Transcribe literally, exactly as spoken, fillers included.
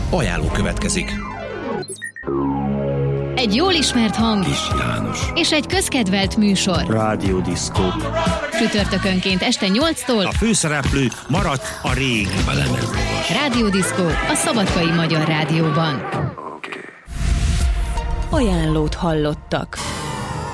Ajánló következik. Egy jól ismert hang Kis János és egy közkedvelt műsor. Rádió Diszkó. Csütörtökönként este nyolctól a főszereplő maradt a régi. Rádió Diszkó a Szabadkai Magyar Rádióban. Ajánlót hallottak.